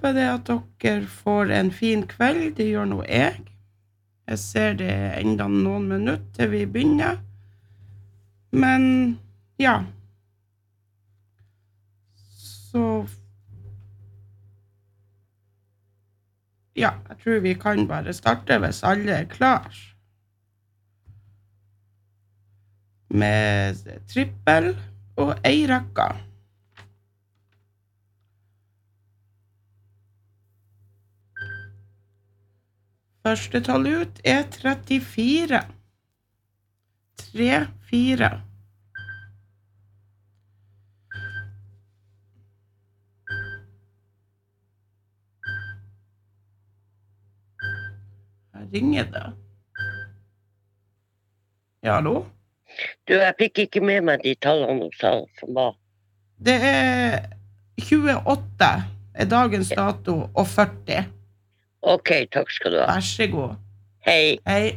håper det at dere får en fin kveld. Det gjør nå jeg. Jeg ser det enda noen minutter til vi begynner. Men, ja. Så... Ja, jeg tror vi kan bare starte hvis alle er klar. Med trippel og ei rakka. Første tall ut er 34. 3-4. Her ringer det. Ja, hallo? Du, jeg fikk ikke med meg de tallene du sa som var. Det er 28 er dagens dato, og 40. Ok, takk skal du ha. Vær så god. Hei. Hei.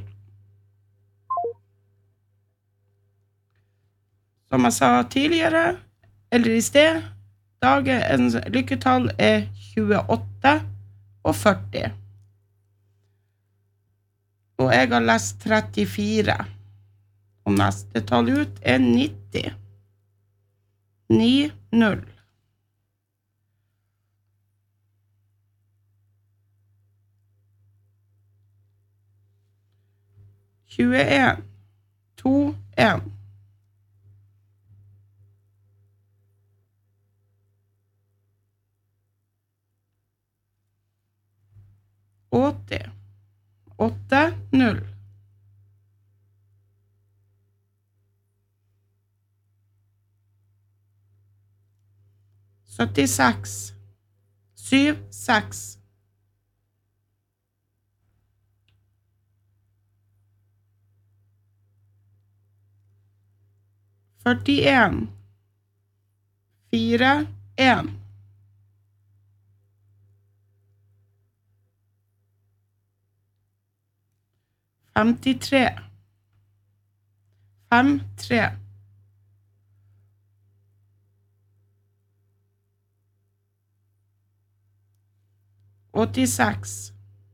Som jeg sa tidligere, eller i sted, dagens lykketall er 28 og 40. Og jeg har lest 34. Og neste tall ut er 90. 9-0. Tjueen. 2-1. 80. 8-0. 76. 7-6. 41. 4-1. 53. 5-3. 86.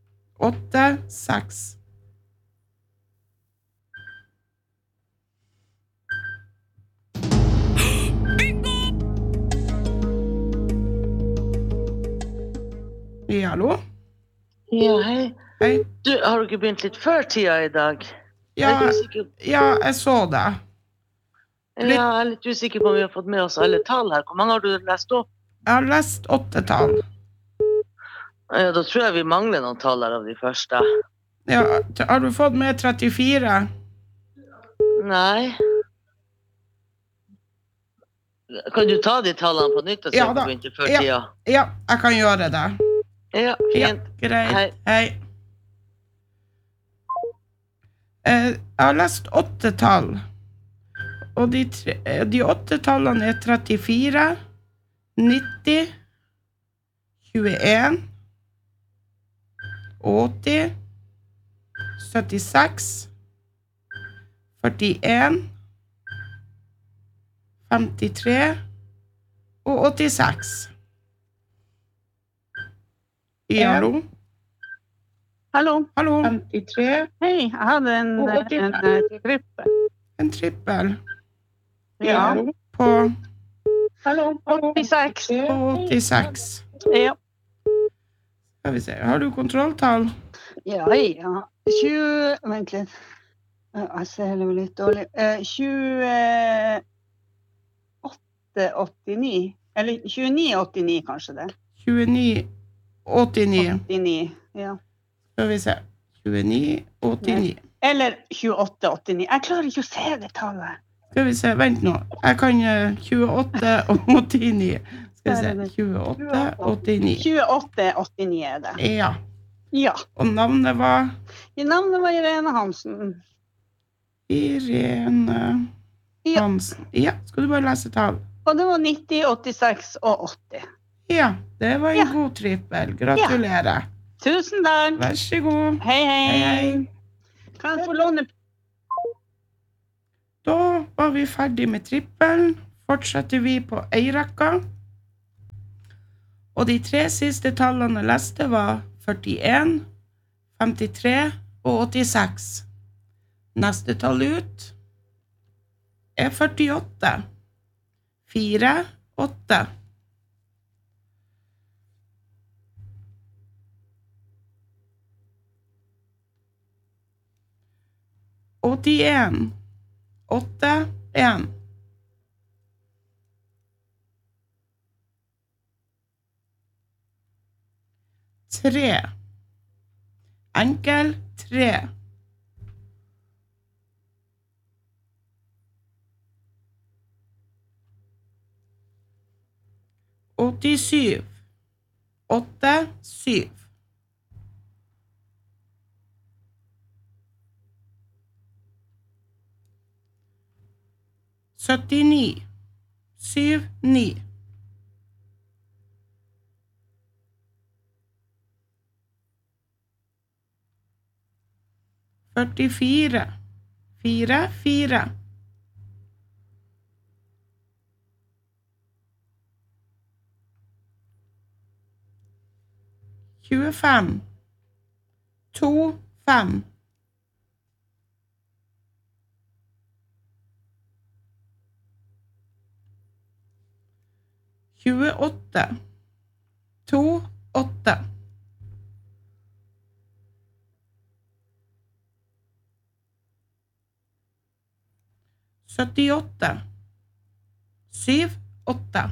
8-6. Ja, hallo? Ja, hei. Hei. Du, har du ikke begynt litt før tida i dag? Ja, jeg så det. Jeg er litt usikker på om vi har fått med oss alle tall her. Hvor mange har du lest opp? Jeg har lest 8 tall. Ja, da tror jeg vi mangler noen tall her av de første. Ja, har du fått med 34? Nei. Kan du ta de tallene på nytt og se om du begynte før tida? Ja, jeg kan gjøre det. Ja, fint. Ja, greit. Hei. Jeg har lest 8 tall. Og de 8 tallene er 34, 90, 21, 80, 76, 41, 53 og 86. Ja, hallo? Hallo. Hallo. 53. Hei, jeg hadde en trippel. En trippel? Ja. På? Hallo. 86. På 86. Ja. Skal vi se, har du kontrolltall? Ja. 20, vent litt. Jeg ser det litt dårlig. 28-89. Eller 29-89 kanskje det. 29-89. 89, ja. Skal vi se. 29-89. Eller 28-89. Jeg klarer ikke å se det tallet. Skal vi se, vent nå. Jeg kan 28-89. Skal vi se, 28-89. 28-89 er det. Ja. Ja. Og navnet var? Navnet var Irene Hansen. Irene Hansen. Ja, skal du bare lese tall? Og det var 90, 86 og 80. Ja, det var en god trippel. Gratulerer. Tusen takk. Vær så god. Hei. Kan jeg få låne? Da var vi ferdig med trippelen. Fortsetter vi på ei rakka. Og de 3 siste tallene jeg leste var 41, 53 og 86. Neste tall ut er 48. 4, 8. Åttien, 8, 1. Tre. Enkel 3. 87. 8, 7. 79. 7, 9. 44. 4, 4. 25. 2, 5. 28. 2, 8. 78. 7, 8.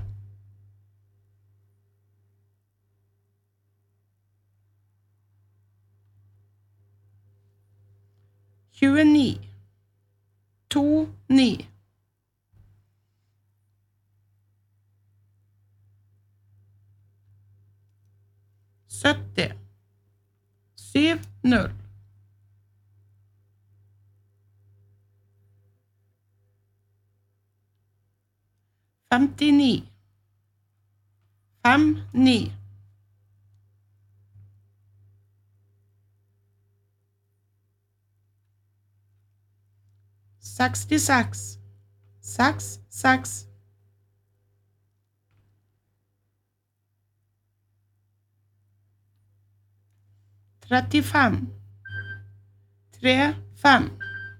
29. 2, 9. 70. 7, 0. 59. 5, 9. 66. 6, 6. 35. 3, 5.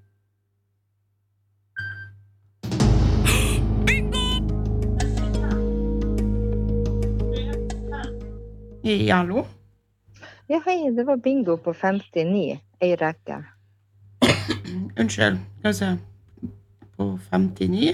Hallo? Ja, hei, det var bingo på 59, ei rekke. Unnskyld, skal vi se. På 59.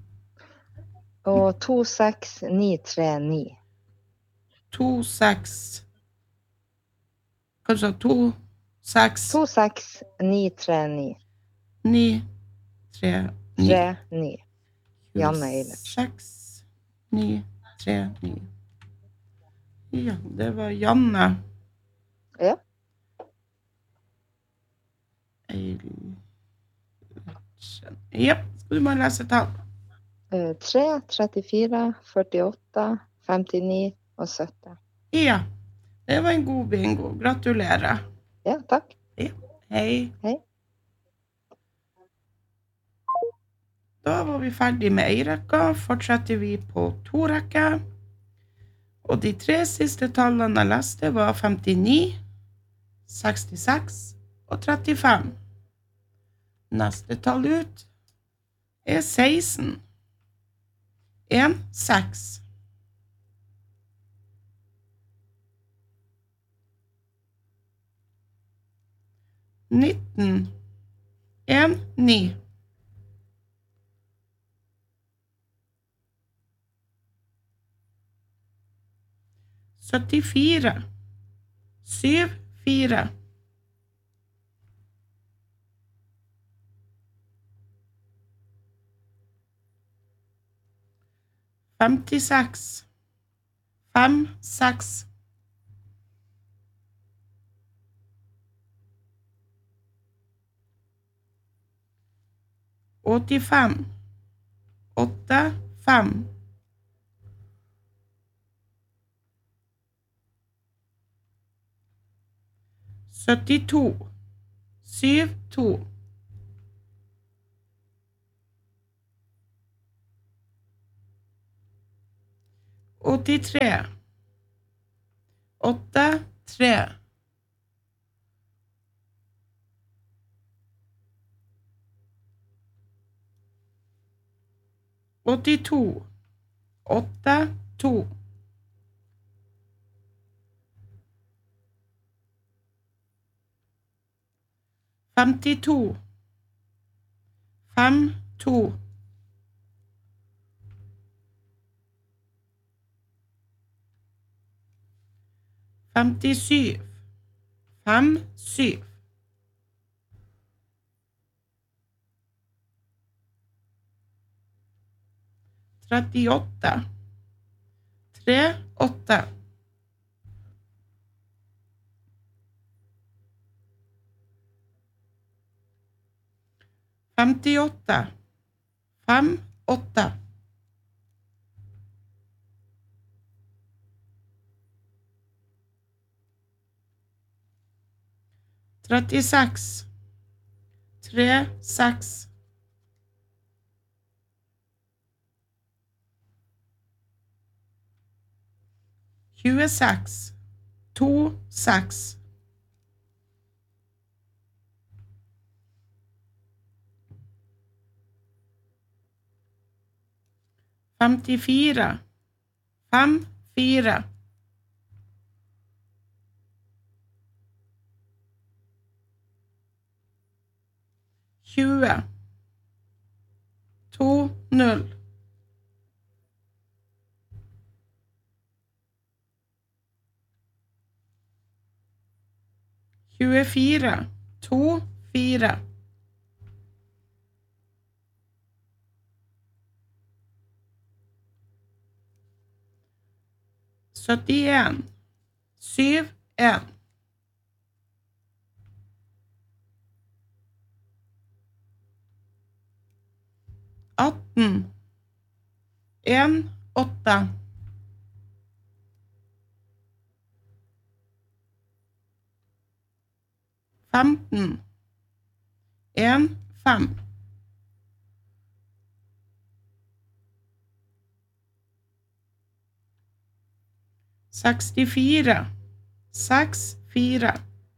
Og 26939. 2, 6. Hva sa du? 2, 6, 26939. 9, 3, 9. 39. Janne Eilert. 6, 9, 3, 9. Ja, det var Janne. Ja. Ja, skal du bare lese tall? 3, 34, 48, 59 og 70. Ja, det var en god bingo. Gratulerer. Ja, takk. Ja, hei. Hei. Da var vi ferdig med ei rekke. Fortsetter vi på 2 rekker. Og de 3 siste tallene jeg leste var 59, 66 og 35. Neste tall ut er 16. 1, 6. 19. 1, 9. 74. 7, 4. 56. 5, 6. 85. 8, 5. 72. 7, 2. 83. 8, 3. 82, 8, 2. 52, 5, 2. 57, 5, 7. 38, 3, 8. 58, 5, 8. 36, 3, 6. 26, 2, 6. 54, 5, 4. 20, 2, 0. 24, 2, 4. 71, 7, 1. 18, 1, 8. 15, 1, 5. 64, 6, 4.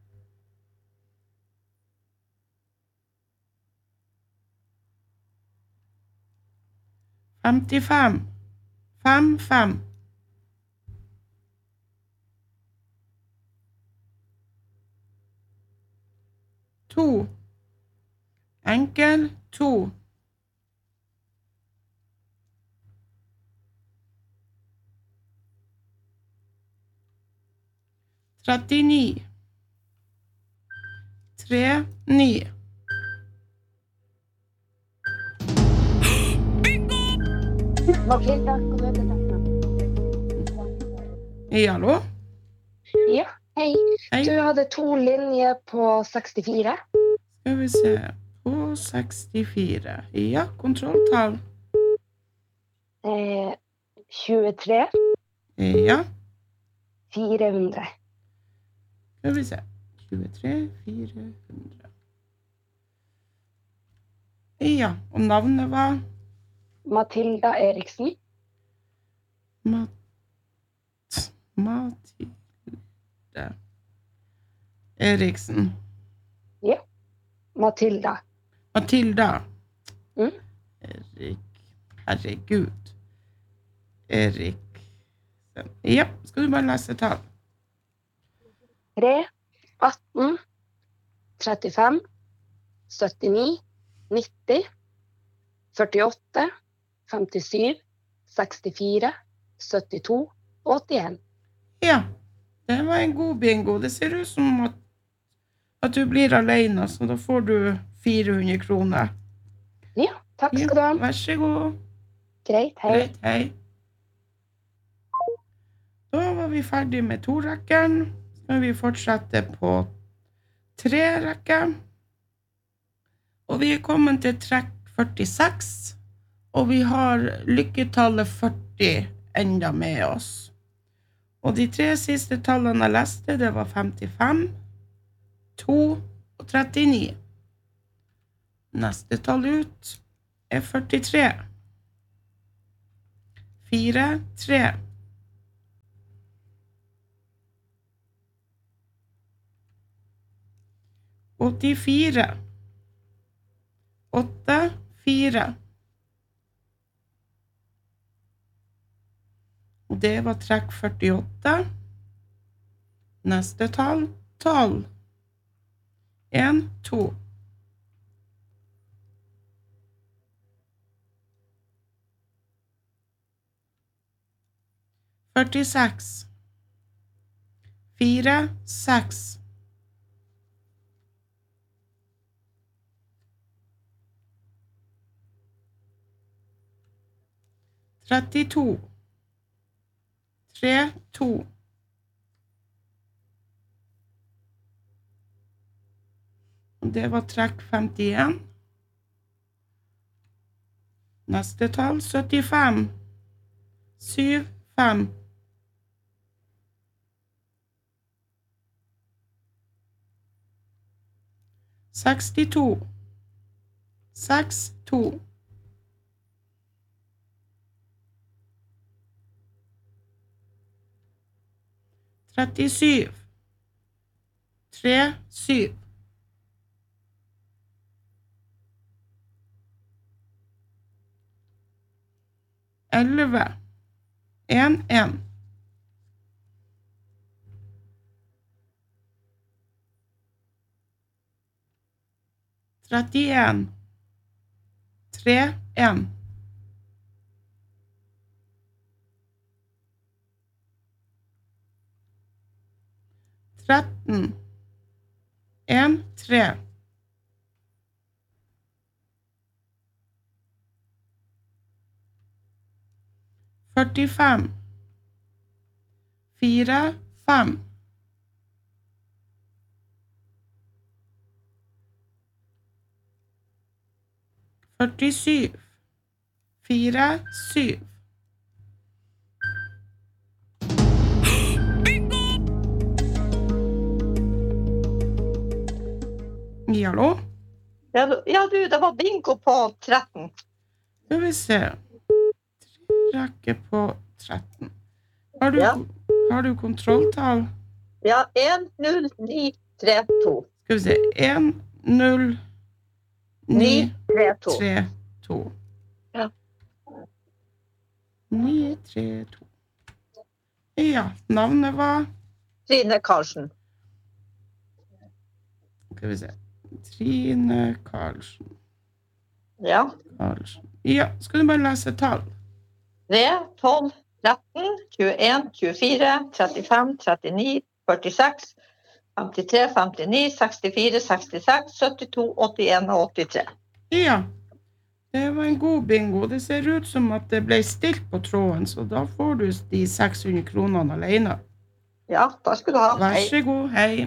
55, 5, 5. 2, enkel 2. 39, 3, 9. Matilda, kan du hete deg? Hallo? Ja, hei. Hei. Du hadde 2 linjer på 64. Skal vi se. På 64. Ja, kontrolltall. 23, Ja, 400. skal vi se. 23, 400. Ja, og navnet var Matilda Eriksen. Matilde Eriksen. Ja, Matilda. Matilda. Mm. Herregud. Erik. Ja, skal du bare lese tall? 3, 18, 35, 79, 90, 48, 57, 64, 72, 81. Ja, det var en god bingo. Det ser ut som at du blir alene, så da får du 400 kroner. Ja, takk skal du ha. Vær så god. Greit, hei. Greit, hei. Da var vi ferdig med 2-rekken. Så skal vi fortsette på 3-rekken. Og vi er kommet til trekk 46, og vi har lykketallet 40 enda med oss. Og de 3 siste tallene jeg leste, det var 55, 2 og 39. Neste tall ut er 43. 4, 3. 84. 8, 4. Og det var trekk 48. Neste tall, 12. 1, 2. 46. 4, 6. 32. 3, 2. Og det var trekk 51. Neste tall, 75. 7, 5. 62. 6, 2. 37. 3, 7. 11. 1, 1. 31. 3, 1. 13. 1, 3. 45. 4, 5. 47. 4, 7. Hallo? Ja, du, det var bingo på 13. Skal vi se. 3 rekker på 13. Har du kontrolltall? Ja, 1, 0, 9, 3, 2. Skal vi se. 1, 0, 9, 3, 2. 3, 2. Ja. 9, 3, 2. Ja, navnet var? Trine Karlsen. Skal vi se. Trine Karlsen. Ja. Ja, skal du bare lese tall? 3, 12, 13, 21, 24, 35, 39, 46, 53, 59, 64, 66, 72, 81 og 83. Ja, det var en god bingo. Det ser ut som at det ble stilt på tråden, så da får du de 600 kronene alene. Ja, da skal du ha. Vær så god, hei.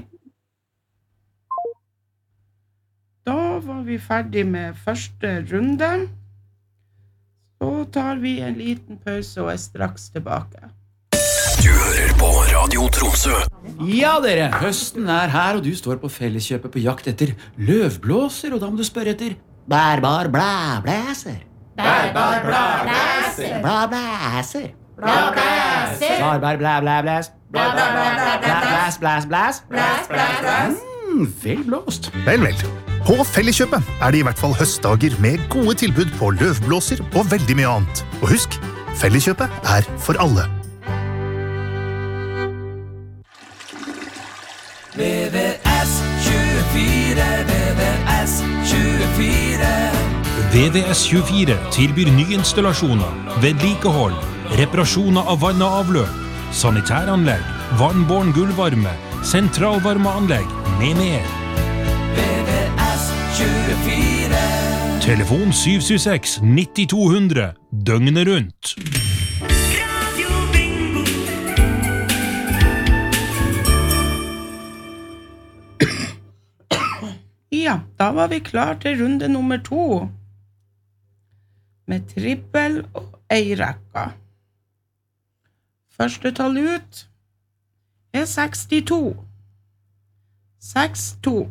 Da var vi ferdig med første runde. Så tar vi en liten pause og er straks tilbake. Du hører på Radio Tromsø. Ja, dere, høsten er her, og du står på Felleskjøpet på jakt etter løvblåser, og da må du spørre etter bærbar blæblæser. Bærbar blæblæser. Blæblæser. Blæblæser. Bærbar blæblæblæs. Blæs, blæs, blæs. Blæs, blæs, blæs. Vel blåst. Vel, vel. På Felleskjøpet er det i hvert fall høstdager med gode tilbud på løvblåser og veldig mye annet. Og husk, Felleskjøpet er for alle. VVS24, VVS24. VVS24 tilbyr nyinstallasjoner, vedlikehold, reparasjoner av vann og avløp, sanitæranlegg, vannbåren gulvvarme, sentralvarmeanlegg med mer. VVS24. Telefon 776 9200 døgnet rundt. Radio Bingo. Ja, da var vi klar til runde nummer 2. Med trippel og eirekka. Første tall ut er 62. 62.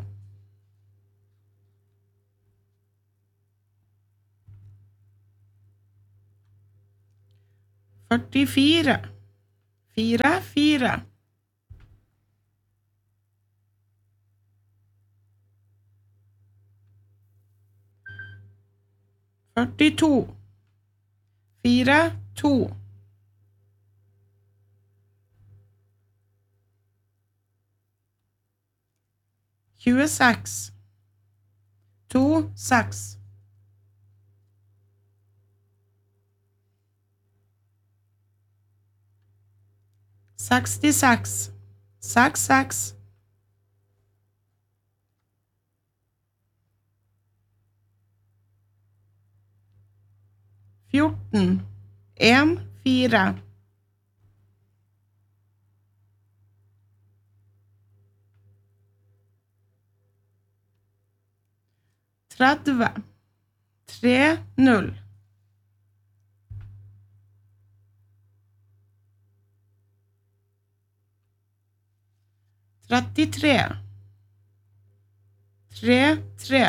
44. 4, 4. 42. 4, 2. 26. 2, 6. 66. 6, 6. 14. 1, 4. 30. 3, 0. 33. 3, 3.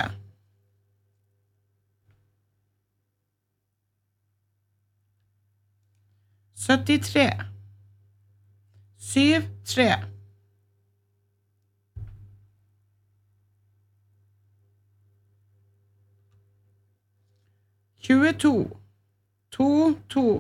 73. 7, 3. 22. 2, 2.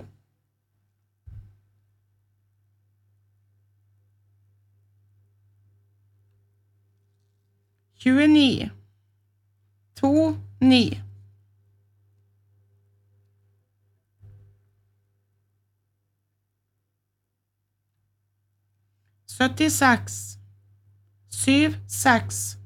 29. 2, 9. 76. 7, 6.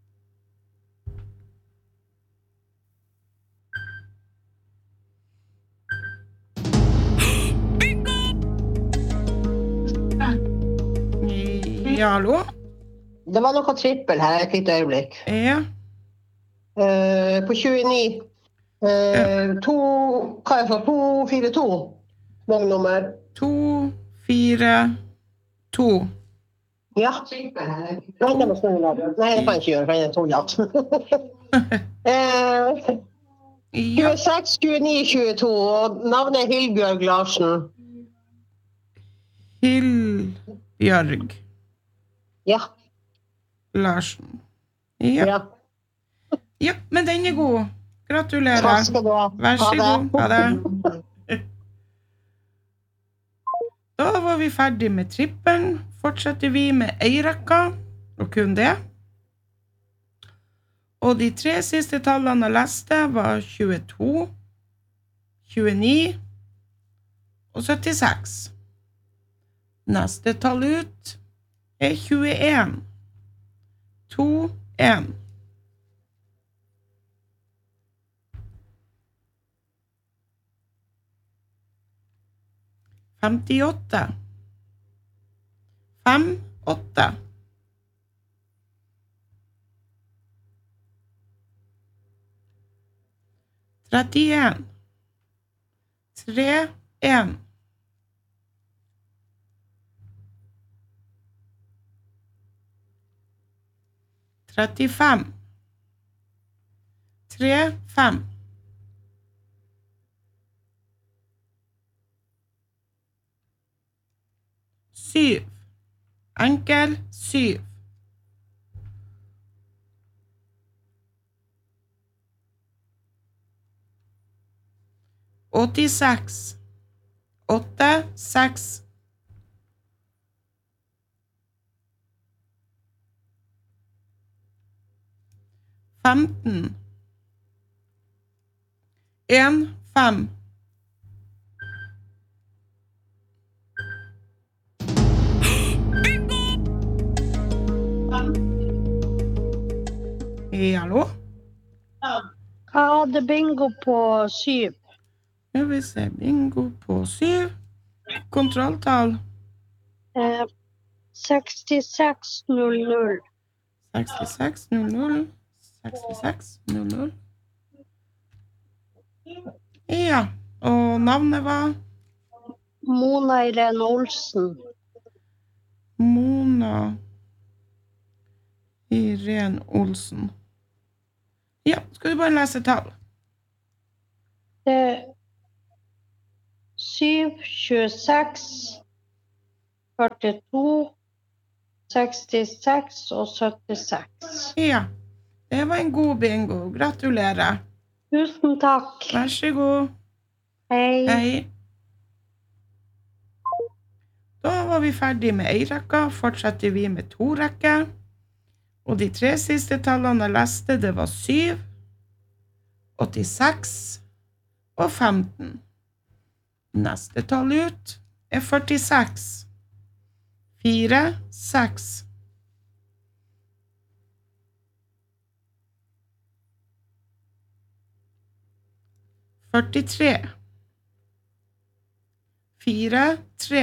bingo! Ja, hallo? Det var noe trippel her, et lite øyeblikk. Ja. På 29. Hva er det for? 242. Vognnummer. 2, 4, 2. Ja. Nei, det må snu nå. Nei, det kan jeg ikke gjøre, for jeg er tulljatt. 26, 29, 22, og navnet er Hilbjørg Larsen. Hilbjørg Ja. Larsen. Ja. Ja, men den er god. Gratulerer. Takk skal du ha. Vær så Ha det. god. Ha det. Da var vi ferdig med trippelen. Fortsetter vi med øyrekka, og kun det. Og de 3 siste tallene jeg leste var 22, 29 og 76. Neste tall ut er 21. 2, 1. 58. 5, 8. 31. 3, 1. 35. 3, 5. 7. Enkel 7. 86. 8, 6. 15. 1, 5. 5. Hallo? Jeg hadde bingo på 7. Ja, vi ser bingo på 7. Kontrolltall. 6600. 6600. 6600. Ja, og navnet var? Mona Irene Olsen. Mona Irene Olsen. Ja, skal du bare lese tall? 7, 26, 42, 66 og 76. Ja, det var en god bingo. Gratulerer. Tusen takk. Vær så god. Hei. Hei. Da var vi ferdig med en rekke, fortsetter vi med 2 rekker. Og de 3 siste tallene jeg leste, det var 7, 86 og 15. Neste tall ut er 46. 4, 6. 43. 4, 3.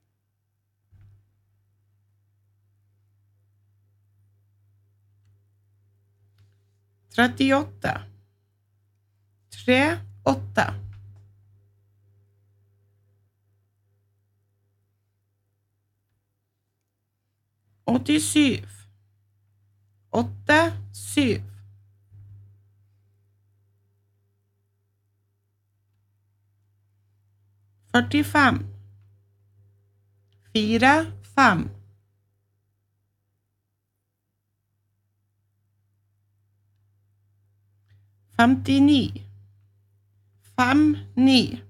38. 3, 8. 87. 8, 7. 45. 4, 5. 59. 5, 9.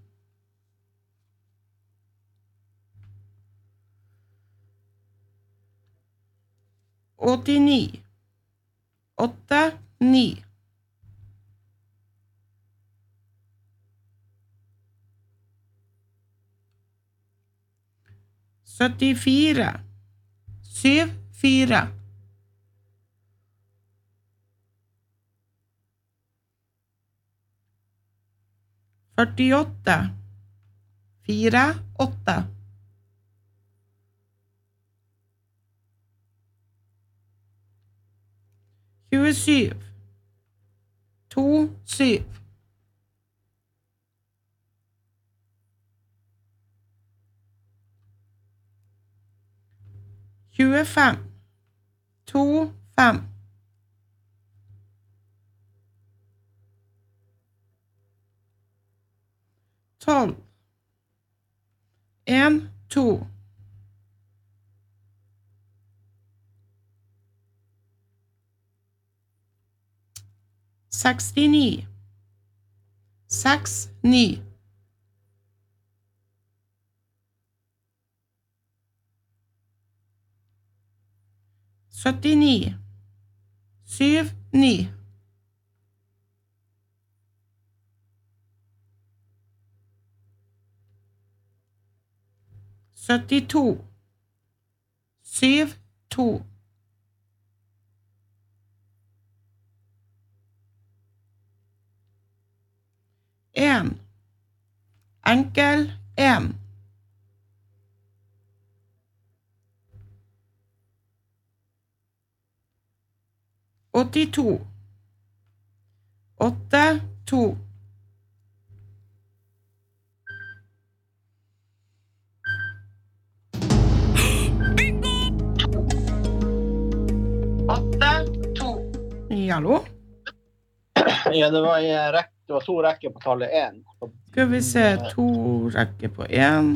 89. 8, 9. 74. 7, 4. 48. 4, 8. 27. 2, 7. 25. 2, 5. 12. 1, 2. 69. 6, 9. 79. 7, 9. 72. 7, 2. 1. Enkel 1. 82. 8, 2. 8, 2. Hallo? Ja, det var det var 2 rekker på tallet 1. Skal vi se, 2 rekker på 1.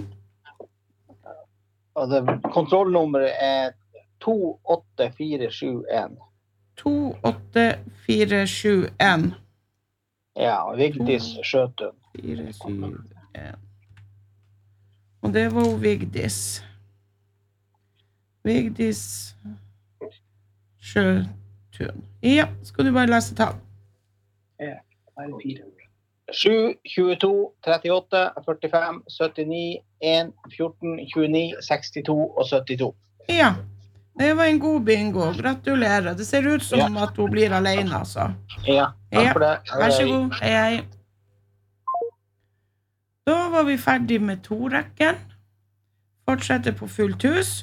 Og kontrollnummeret er 28471. 28471. Ja, og Vigdis Skjøtun. 471. Og det var jo Vigdis. Vigdis Skjøtun. Ja, skal du bare lese tall? Ja, 7, 22, 38, 45, 79, 1, 14, 29, 62 og 72. Ja, det var en god bingo. Gratulerer. Det ser ut som at hun blir alene, altså. Ja, takk for det. Vær så god. Hei, hei. Da var vi ferdig med 2 rekken. Fortsetter på fullt hus.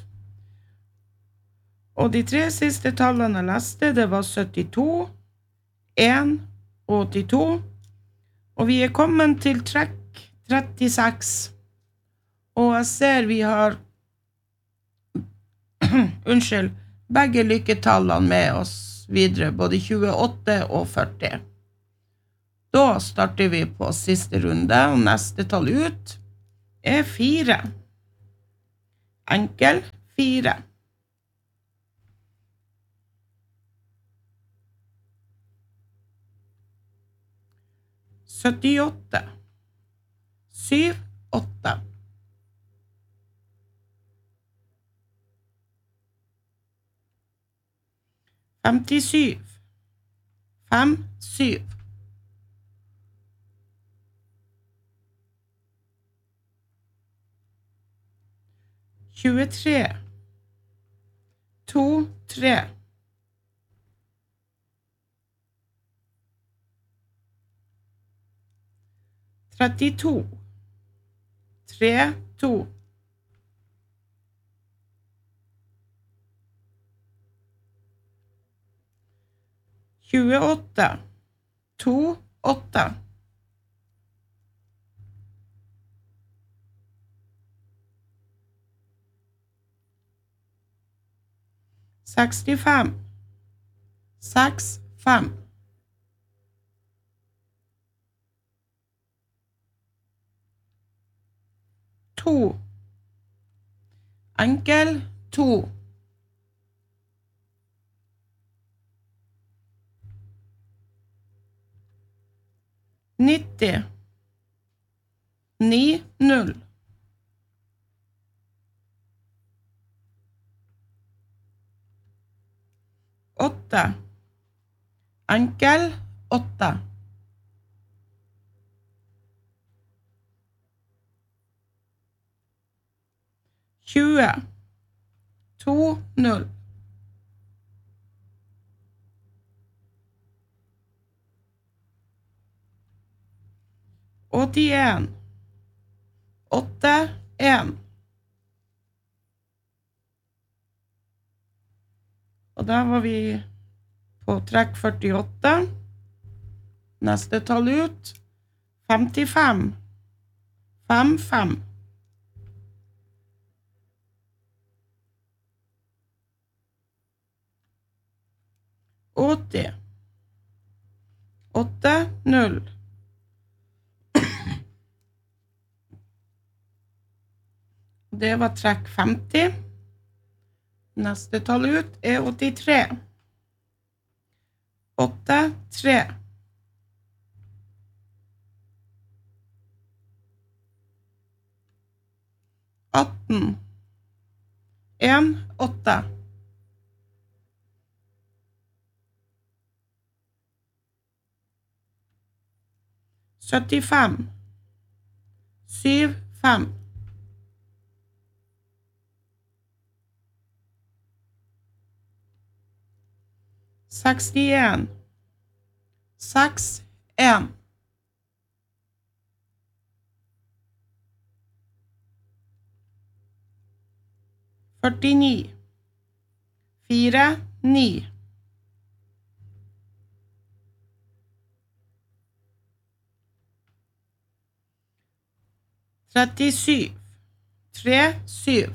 Og de 3 siste tallene jeg leste, det var 72, 1 og 82. Og vi er kommet til trekk 36. Og jeg ser vi har begge lykketallene med oss videre, både 28 og 40. Da starter vi på siste runde, og neste tall ut er 4. Enkel 4. 78. 7, 8. 57. 5, 7. 23. 2, 3. 32. 3, 2. 28. 2, 8. 65. 6, 5. 2. Enkel 2. 90. 9, 0. 8. Enkel 8. 20. 2, 0. 81. 8, 1. Og da var vi på trekk 48. Neste tall ut. 55. 5, 5. 80. 8, 0. Det var trekk 50. Neste tall ut 83. 8, 3. 18. 1, 8. 75. 7, 5. 61. 6, 1. 49. 4, 9. 37. 3, 7.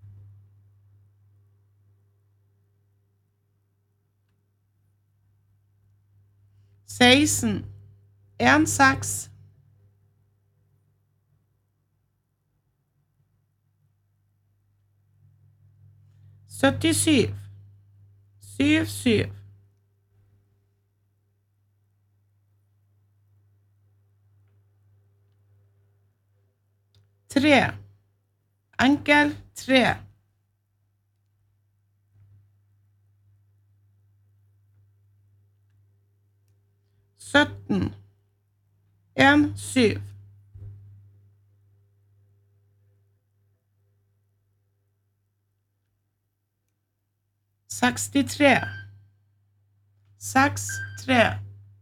16. 1, 6. 77. 7, 7. 3. Enkel 3. 17. 1, 7. 63. 6, 3.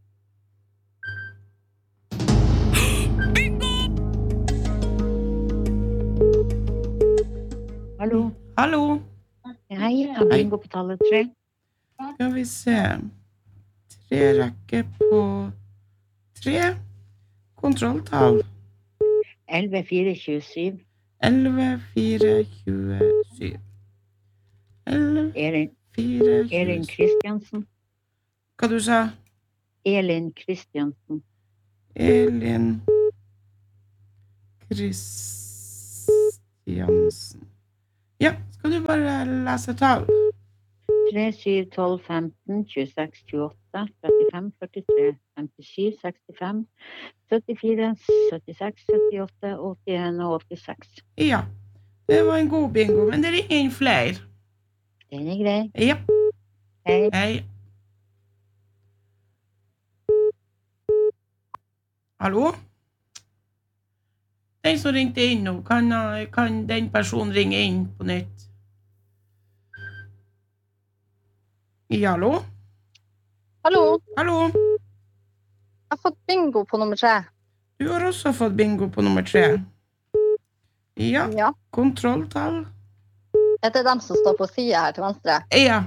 Hallo. Hallo. Hei, jeg har bingo på tallet 3. Skal vi se. 3 rekker på 3. Kontrolltall. 11, 4, 27. 11, 4, 27. 11, Elin 4, 27. Elin Kristiansen. Hva du sa? Elin Kristiansen. Elin Kristiansen. Ja, skal du bare lese tall? 3, 7, 12, 15, 26, 28, 35, 75, 43, 57, 65, 74, 76, 78, 81 og 86. Ja, det var en god bingo, men det ringer inn flere. Den er grei. Ja. Hei. Hei. Hallo? Den som ringte inn nå, kan den personen ringe inn på nytt? Ja, hallo? Hallo, Hallo? jeg har fått bingo på nummer 3. Du har også fått bingo på nummer 3. Ja, Ja. kontrolltall. Er det dem som står på siden her til venstre? Ja.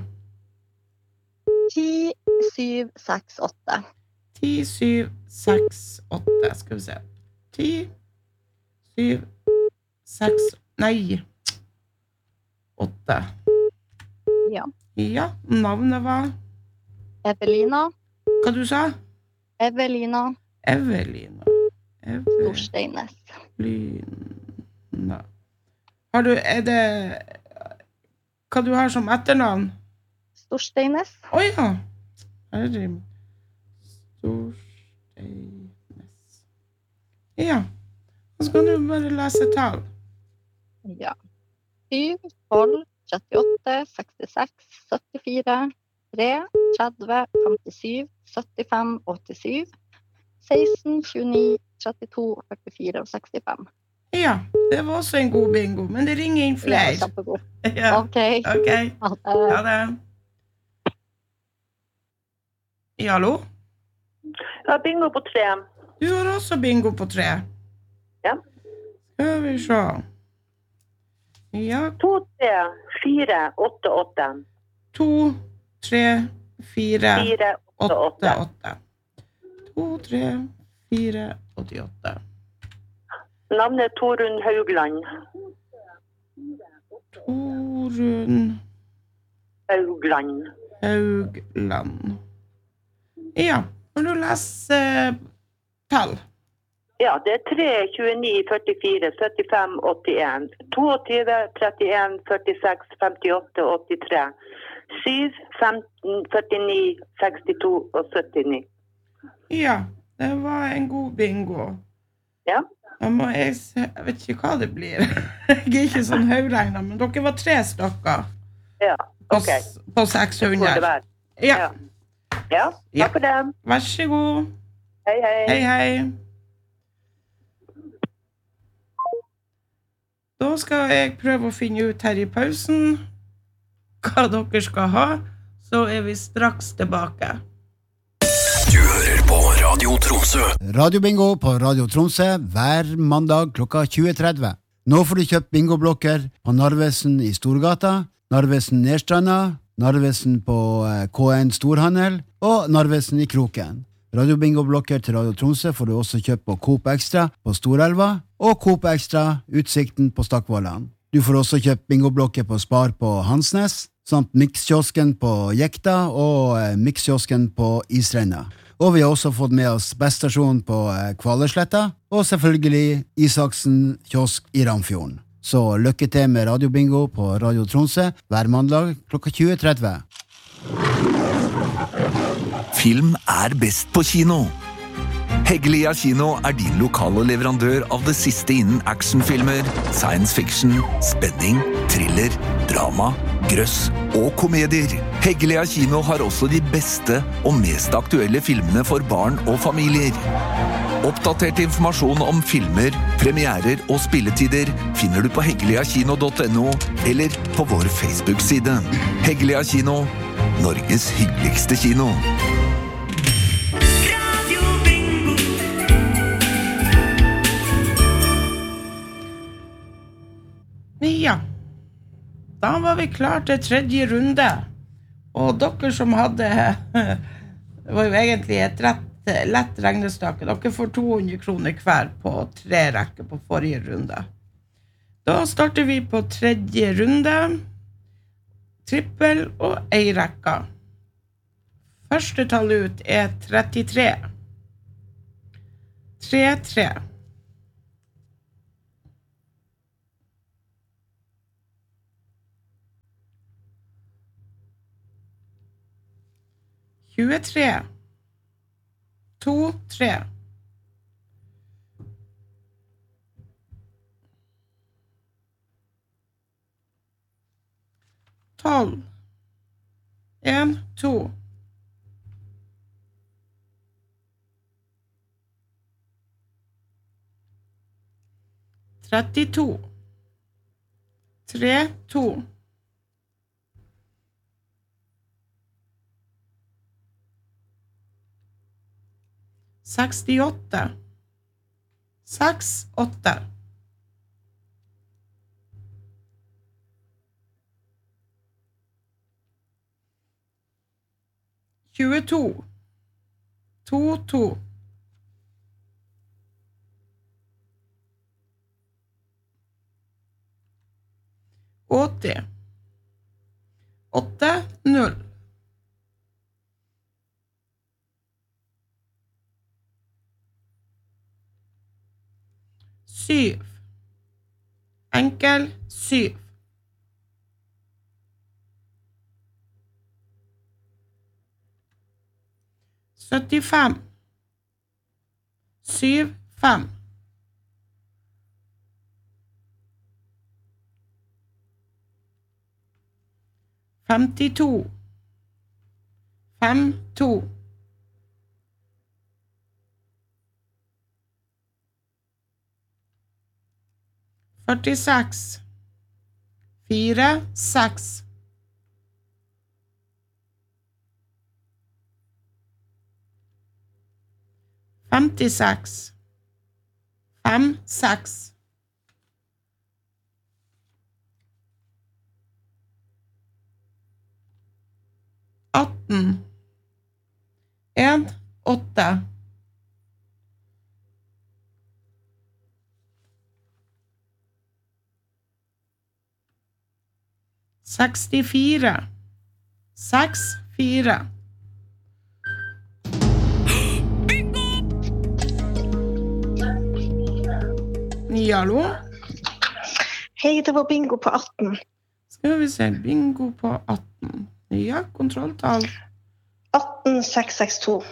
10, 7, 6, 8. 10, 7, 6, 8. Skal vi se. 10, 7, 6, nei. 8. Ja. Ja, navnet var? Evelina. Hva du sa? Evelina. Evelina. Storsteines. Evelina. Har du, er det, hva du har som etternavn? Storsteines. Ja. Herre. Storsteines. Ja. Så skal du bare lese tall. Ja. 7, 12, 38, 66, 74, 3, 30, 57, 75, 87, 16, 29, 32, 44 og 65. Ja, det var også en god bingo, men det ringer inn flere. Ja, kjempegod. Ja. Ok. Ha det. Ja, hallo? Ja, bingo på 3. Du har også bingo på 3. Ja. Skal vi se. Ja. 2, 3, 4, 8, 8. 2, 3, 4, 4, 8, 8, 8. 2, 3, 4, 88. Navnet Torunn Haugland. Torunn Haugland. Haugland. Ja, kan du lese tall? Ja, det er 3, 29, 44, 75, 81, 22, 31, 46, 58, 83, 7, 15, 49, 62 og 79. Ja, det var en god bingo. Ja. Jeg vet ikke hva det blir. Jeg er ikke sånn høyregnet, men dere var 3 stykker. Ja, ok. På 600. Ja. Ja, takk for det. Vær så god. Hei, hei. Hei, hei. Da skal jeg prøve å finne ut her i pausen hva dere skal ha, så er vi straks tilbake. Du hører på Radio Tromsø. Radiobingo på Radio Tromsø hver mandag klokka 20:30. Nå får du kjøpt bingoblokker på Narvesen i Storgata, Narvesen Nedstranda, Narvesen på K1 Storhandel og Narvesen i Kroken. Radiobingoblokker til Radio Tromsø får du også kjøpt på Coop Extra på Storelva og Coop Extra Utsikten på Stakkevollan. Du får også kjøpt bingoblokker på Spar på Hansnes, samt Mixkiosken på Jekta og Mixkiosken på Isrenna. Og vi har også fått med oss Bestasjonen på Kvalersletta, og selvfølgelig Isaksen kiosk i Ramfjorden. Så lykke til med radiobingo på Radio Tromsø hver mandag klokka 20:30. Film er best på kino. Heggelia kino er din lokale leverandør av det siste innen actionfilmer, science fiction, spenning, thriller, drama, grøss og komedier. Heggelia kino har også de beste og mest aktuelle filmene for barn og familier. Oppdatert informasjon om filmer, premierer og spilletider finner du på heggeliakino.no eller på vår Facebook-side. Heggelia kino, Norges hyggeligste kino. Ja, da var vi klar til 3. runde. Og dere som hadde, det var jo egentlig et lett regnestake, dere får 200 kroner hver på 3 rekker på forrige runde. Da starter vi på 3. runde, trippel og 1 rekke. Første tall ut er 33. 3-3. 23. 2, 3. 12. 1, 2. 32. 3, 2. 68. 6, 8. 22. 2, 2. 80. 8, 0. 7. Enkel 7. 75. 7, 5. 52. 5, 2. 46. 4, 6. 56. 5, 6. 18. 1, 8. 64. 6, 4. Hallo? Hei, det var bingo på 18. Skal vi se, bingo på 18. Ja, kontrolltall. 18662.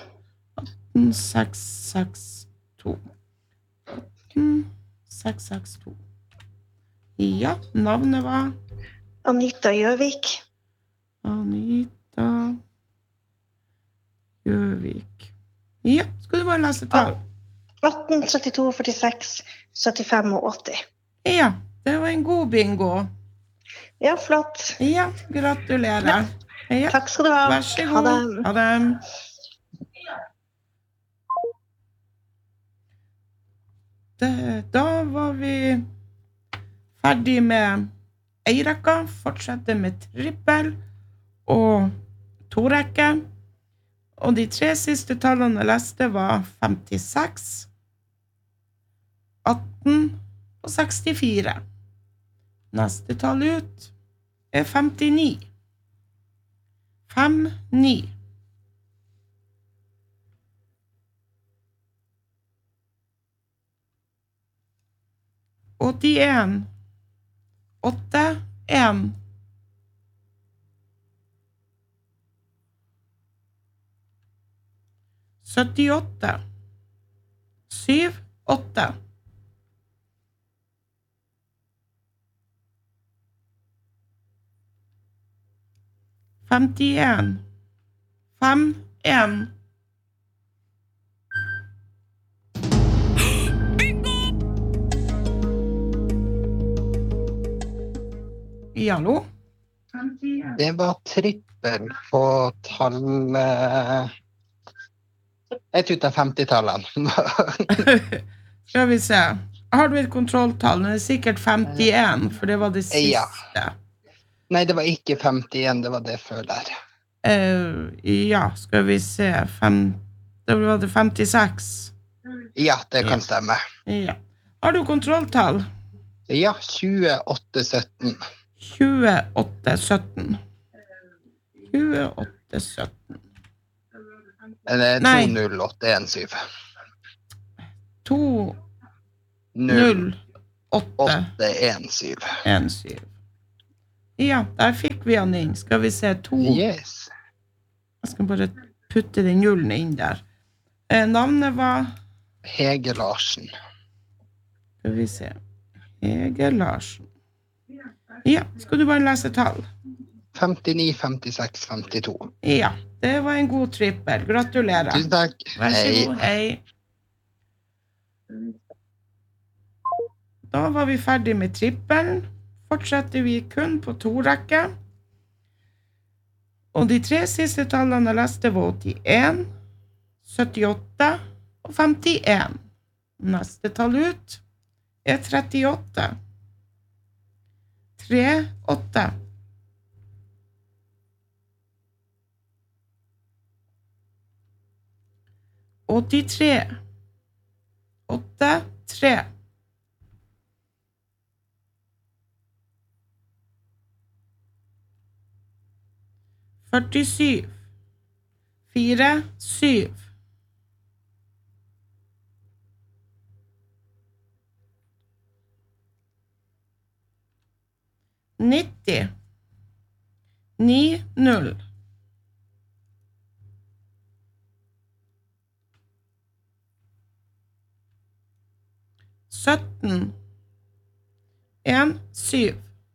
18662. 18662. Ja, navnet var? Anita Gjøvik. Anita Gjøvik. Ja, skal du bare lese tall? 18, 32, 46, 75 og 80. Ja, det var en god bingo. Ja, flott. Ja, gratulerer. Ja. Takk skal du ha. Vær så god. Ha det. Da var vi ferdig med ei-rekka, fortsetter med trippel og to-rekke. Og de 3 siste tallene jeg leste var 56, 18 og 64. Neste tall ut er 59. 5, 9. 81. 8, 1. 78. 7, 8. 51. 5, 1. Hallo? Det var trippel på tallet 1 ut av 50-tallene. Skal vi se. Har du et kontrolltall? Det er sikkert 51, for det var det siste. Ja. Nei, det var ikke 51, det var det føler. Ja, skal vi se. Da var det 56. Ja, det kan stemme. Ja. Har du kontrolltall? Ja, 2817. 2817. 2817. Eller 208117. 208117. Ja, der fikk vi han inn. Skal vi se 2. Yes. Jeg skal bare putte den nullen inn der. Navnet var? Hege Larsen. Skal vi se. Hege Larsen. Ja, skal du bare lese tall? 59, 56, 52. Ja, det var en god trippel. Gratulerer. Tusen takk. Vær så god, hei. Da var vi ferdig med trippelen. Fortsetter vi kun på 2-rekke. Og de 3 siste tallene jeg leste var 81, 78 og 51. Neste tall ut er 38. 3, 8. Og 83. 8, 3. 47. 4, 7. 90. 9, 0. 17. 1, 7.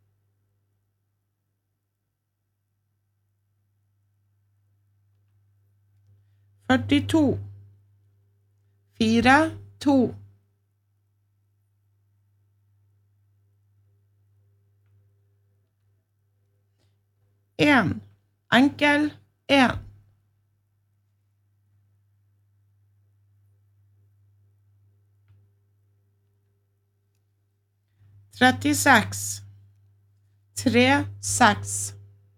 42. 4, 2. 1. Enkel 1. 36. 3, 6.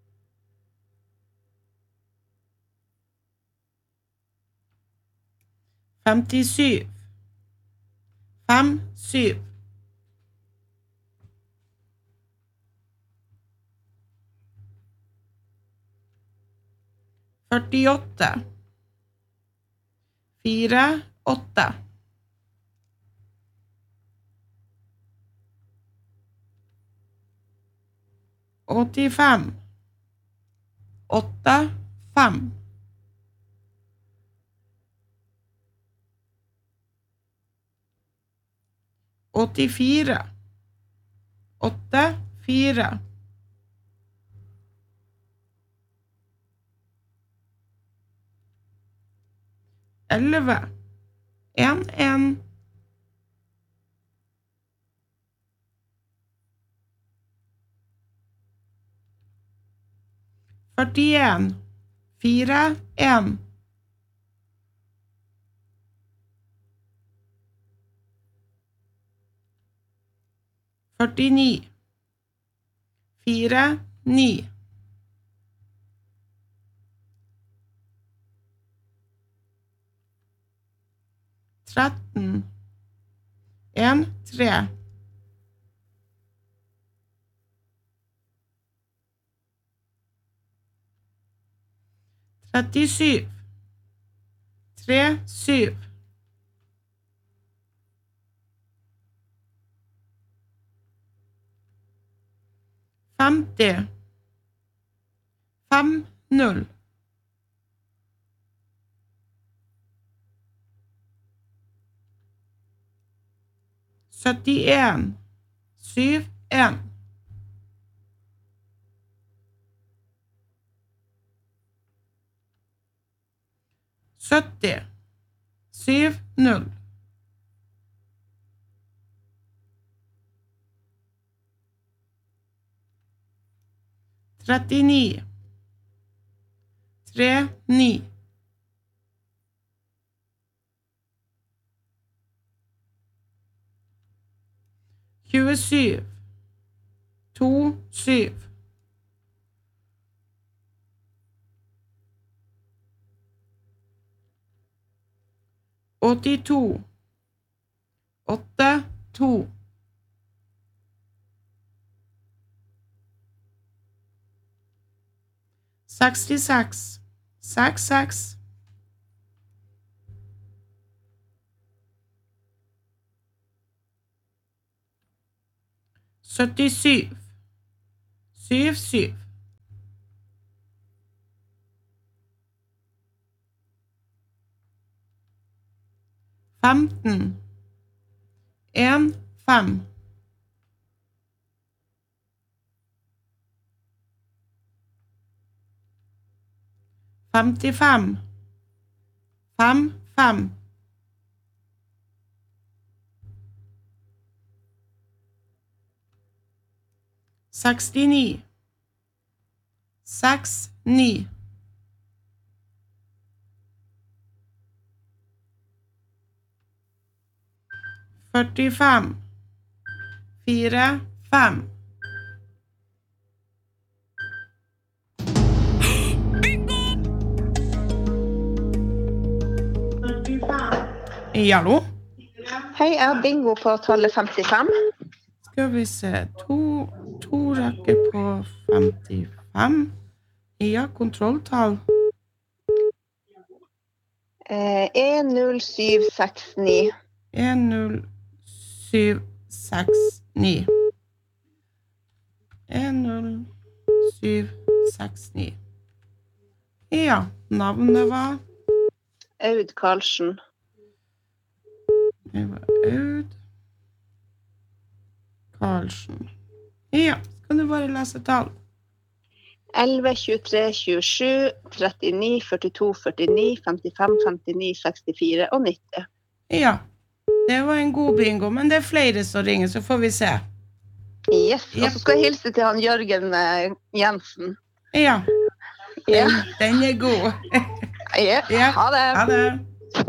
57. 5, 7. 48. 4, 8. 85. 8, 5. 84. 8, 4. 11. 1, 1. 41. 4, 1. 49. 4, 9. 13. 1, 3. 37. 3, 7. 50. 5, 0. 71. 7, 1. 70. 7, 0. 39. 3, 9. 27. 2, 7. 82. 8, 2. 66. 6, 6. 77. 7, 7. 15 1 5 55 5 5 69 6 9 45 4 5 Hallo? Hei, jeg har bingo på tallet 55. Skal vi se, to rekker på 55. Ja, kontrolltall. 10769. 10769. 10769. Ja, navnet var? Aud Karlsen. Det var Aud Karlsen. Ja, skal du bare lese tall? 11, 23, 27, 39, 42, 49, 55, 59, 64 og 90. Ja, det var en god bingo, men det er flere som ringer, så får vi se. Yes, og så skal jeg hilse til han Jørgen Jensen. Ja, den er god. Ja, ha det. Ha det.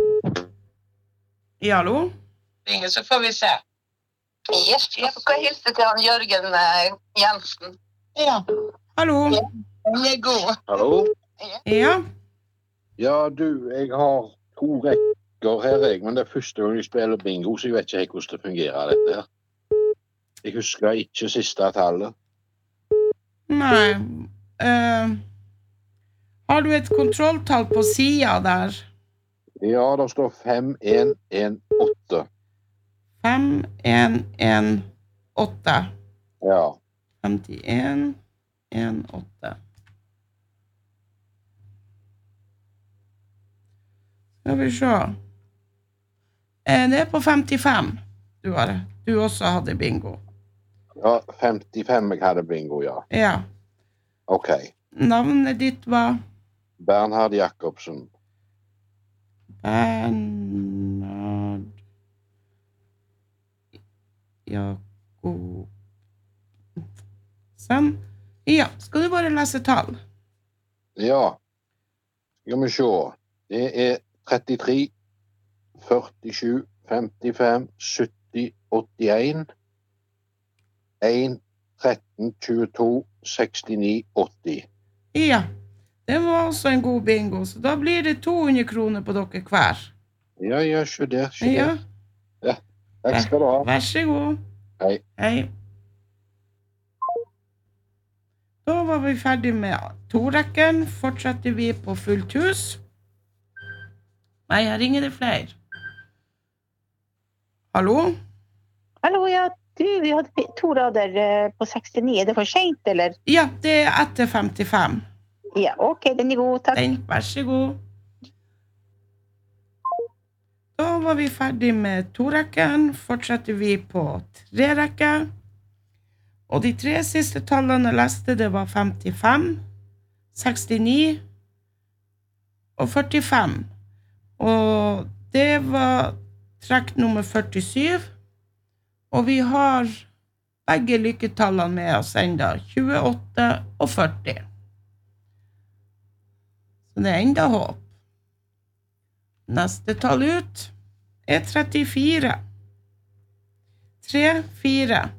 Ja, hallo? Ringer, så får vi se. Yes, og så skal jeg hilse til han Jørgen Jensen. Ja. Hallo? Den er god. Hallo? Ja? Ja, du, jeg har 2 rekker her, men det er første gang jeg spiller bingo, så jeg vet ikke hvordan det fungerer dette her. Jeg husker ikke siste tallet. Nei. Har du et kontrolltall på siden der? Ja, det står 5118. 5118. Ja. 5118. Skal vi se. Det er på 55. Du også hadde bingo. Ja, 55 jeg hadde bingo, ja. Ja. Ok. Navnet ditt var? Bernhard Jakobsen. Bernhard Jakobsen. Ja, skal du bare lese tall? Ja. Skal vi se. Det er 33, 47, 55, 70, 81, 1, 13, 22, 69, 80. Ja, det var også en god bingo, så da blir det 200 kroner på dere hver. Ja, se der, se Ja. der. Ja, takk skal du ha. Vær så god. Hei. Hei. Da var vi ferdig med 2-rekken. Fortsetter vi på fullt hus. Nei, jeg ringer det flere. Hallo? Hallo, ja, vi hadde 2 rader på 69. Er det for sent, eller? Ja, det er etter 55. Ja, ok, den er god, takk. Vær så god. Da var vi ferdig med 2-rekken. Fortsetter vi på 3-rekken. Og de 3 siste tallene jeg leste, det var 55, 69 og 45. Og det var trekk nummer 47. Og vi har begge lykketallene med oss enda, 28 og 40. Så det er enda håp. Neste tall ut er 34. 3, 4.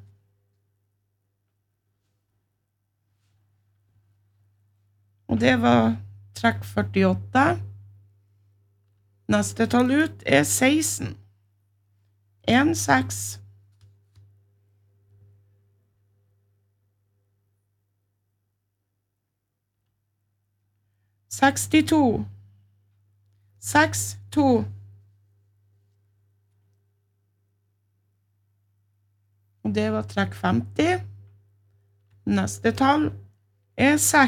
Og det var trekk 48. Neste tall ut er 16. 1, 6. «62. 6, 2. Og det var trekk 50. Neste tall er 6.